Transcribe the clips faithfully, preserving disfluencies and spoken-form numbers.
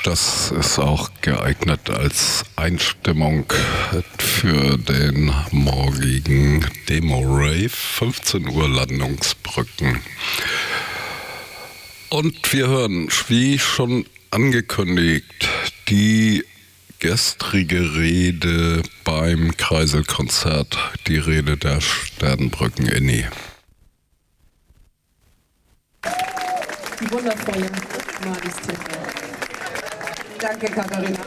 Das ist auch geeignet als Einstimmung für den morgigen Demo-Rave, fünfzehn Uhr Landungsbrücken. Und wir hören, wie schon angekündigt, die gestrige Rede beim Kreiselkonzert, die Rede der Sternbrücken-Inni. Die wundervolle Marlies Tippel. Danke, Katharina.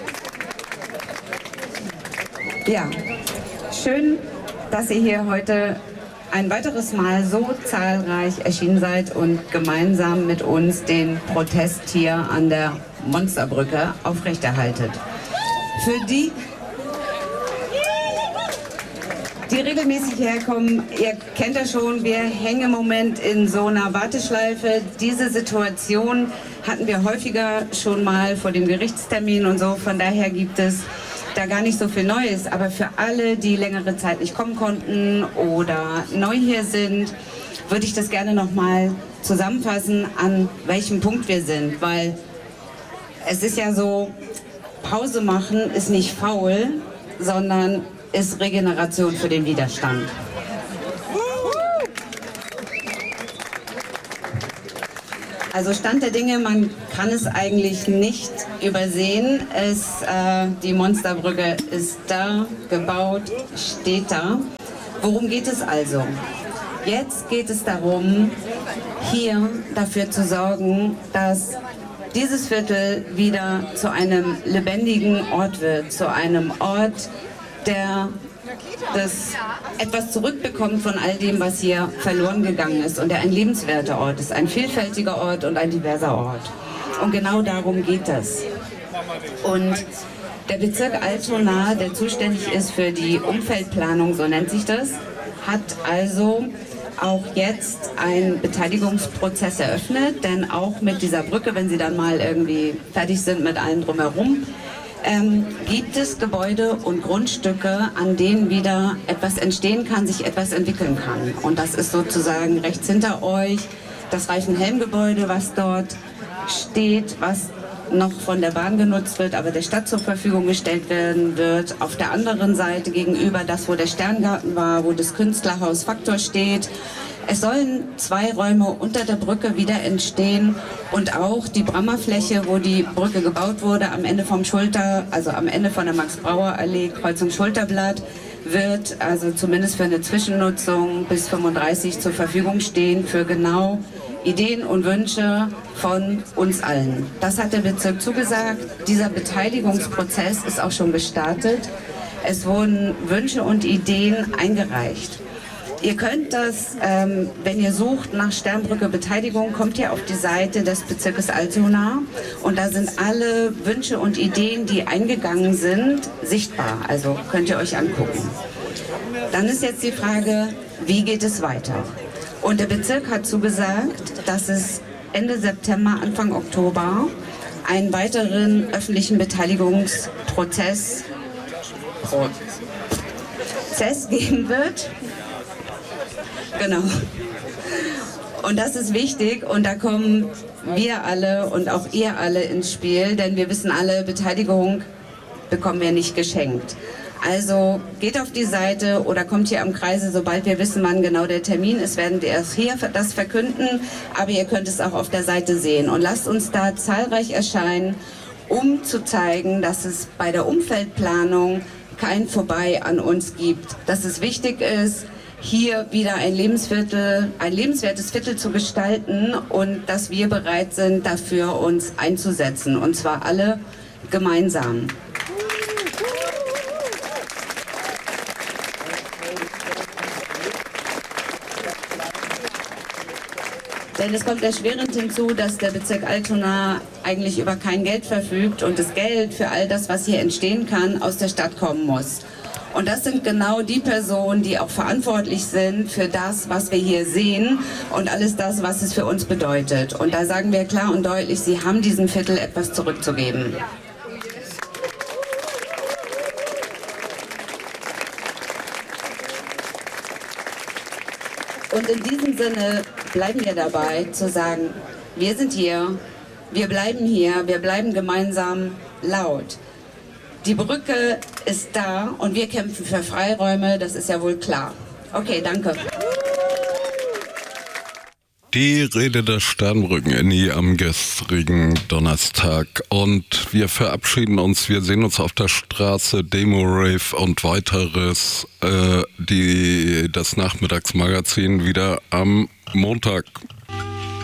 Ja, schön, dass ihr hier heute ein weiteres Mal so zahlreich erschienen seid und gemeinsam mit uns den Protest hier an der Monsterbrücke aufrechterhaltet. Für die, die regelmäßig herkommen, ihr kennt das schon, wir hängen im Moment in so einer Warteschleife. Diese Situation hatten wir häufiger schon mal vor dem Gerichtstermin und so, von daher gibt es da gar nicht so viel Neues. Aber für alle, die längere Zeit nicht kommen konnten oder neu hier sind, würde ich das gerne nochmal zusammenfassen, an welchem Punkt wir sind, weil es ist ja so, Pause machen ist nicht faul, sondern ist Regeneration für den Widerstand. Also Stand der Dinge, man kann es eigentlich nicht übersehen. Es, äh, die Monsterbrücke ist da, gebaut, steht da. Worum geht es also? Jetzt geht es darum, hier dafür zu sorgen, dass dieses Viertel wieder zu einem lebendigen Ort wird, zu einem Ort, der das etwas zurückbekommt von all dem, was hier verloren gegangen ist und der ein lebenswerter Ort ist, ein vielfältiger Ort und ein diverser Ort. Und genau darum geht es. Und der Bezirk Altona, der zuständig ist für die Umfeldplanung, so nennt sich das, hat also auch jetzt einen Beteiligungsprozess eröffnet, denn auch mit dieser Brücke, wenn sie dann mal irgendwie fertig sind mit allem drumherum, ähm, gibt es Gebäude und Grundstücke, an denen wieder etwas entstehen kann, sich etwas entwickeln kann. Und das ist sozusagen rechts hinter euch das Reifenhelm-Gebäude, was dort steht, was noch von der Bahn genutzt wird, aber der Stadt zur Verfügung gestellt werden wird. Auf der anderen Seite gegenüber das, wo der Sterngarten war, wo das Künstlerhaus Faktor steht. Es sollen zwei Räume unter der Brücke wieder entstehen und auch die Brammerfläche, wo die Brücke gebaut wurde, am Ende vom Schulter, also am Ende von der Max-Brauer-Allee, Kreuzung Schulterblatt, wird also zumindest für eine Zwischennutzung bis fünfunddreißig zur Verfügung stehen für genau Ideen und Wünsche von uns allen. Das hat der Bezirk zugesagt. Dieser Beteiligungsprozess ist auch schon gestartet. Es wurden Wünsche und Ideen eingereicht. Ihr könnt das, ähm, wenn ihr sucht nach Sternbrücke Beteiligung, kommt ihr auf die Seite des Bezirkes Altona und da sind alle Wünsche und Ideen, die eingegangen sind, sichtbar. Also könnt ihr euch angucken. Dann ist jetzt die Frage, wie geht es weiter? Und der Bezirk hat zugesagt, dass es Ende September, Anfang Oktober einen weiteren öffentlichen Beteiligungsprozess Prozess geben wird. Genau. Und das ist wichtig und da kommen wir alle und auch ihr alle ins Spiel, denn wir wissen alle, Beteiligung bekommen wir nicht geschenkt. Also geht auf die Seite oder kommt hier am Kreise, sobald wir wissen, wann genau der Termin ist, werden wir erst hier das verkünden, aber ihr könnt es auch auf der Seite sehen. Und lasst uns da zahlreich erscheinen, um zu zeigen, dass es bei der Umfeldplanung kein Vorbei an uns gibt. Dass es wichtig ist, hier wieder ein Lebensviertel, ein lebenswertes Viertel zu gestalten und dass wir bereit sind, dafür uns einzusetzen. Und zwar alle gemeinsam. Denn es kommt erschwerend hinzu, dass der Bezirk Altona eigentlich über kein Geld verfügt und das Geld für all das, was hier entstehen kann, aus der Stadt kommen muss. Und das sind genau die Personen, die auch verantwortlich sind für das, was wir hier sehen und alles das, was es für uns bedeutet. Und da sagen wir klar und deutlich, sie haben diesem Viertel etwas zurückzugeben. Und in diesem Sinne bleiben wir dabei, zu sagen, wir sind hier, Wir bleiben hier, wir bleiben gemeinsam laut. Die Brücke ist da und wir kämpfen für Freiräume, das ist ja wohl klar. Okay, danke. Die Rede der Sternbrücken-Annie am gestrigen Donnerstag und wir verabschieden uns, wir sehen uns auf der Straße, Demo-Rave und weiteres, äh, die, das Nachmittagsmagazin wieder am Montag.